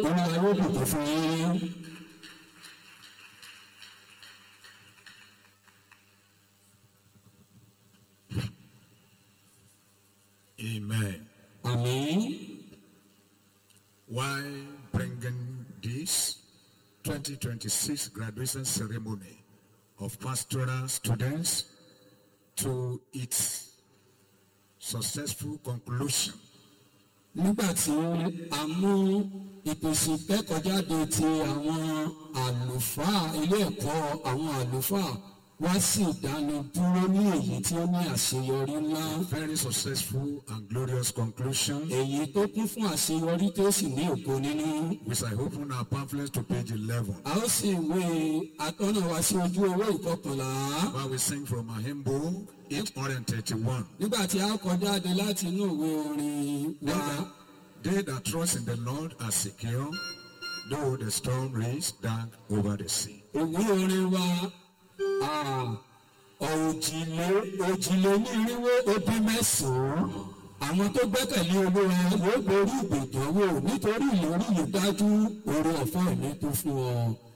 Olúwa yóò bùkún fún yín. Amen. Àmín. Why bringing this 2026 graduation ceremony of pastoral students to its successful conclusion? Nígbà tí a mú ìpèsè ìkẹ́kọ̀ọ́jáde ti àwọn àlùfáà ilé ẹ̀kọ́ àwọn àlùfáà wá sí ìdánidúró ní èyí tí ó ní àṣeyọrí ńlá. Very successful and glorious conclusion. Èyí tó kún fún àṣeyọrí tó sì ní ògo nínú. We shall open our pamphlets to page 11. A ó sì ìwé atọ́nà wá sí ojú owó ìkọkànlá. While we sing from our hymn book 831. Nígbà tí a kọ jáde láti inú ìwé orin wa. They that trust in the Lord are secure, though the storm rages dark over the sea. Ìwé orin wa òjìlénírínwó ó dín mẹ́sàn-án. Àwọn tó gbẹ́kẹ̀lé Olúwa yóò borí ìgbèdánwò nítorí ìlérí yìí dájú oore ọ̀fẹ́ mi tó fún ọ.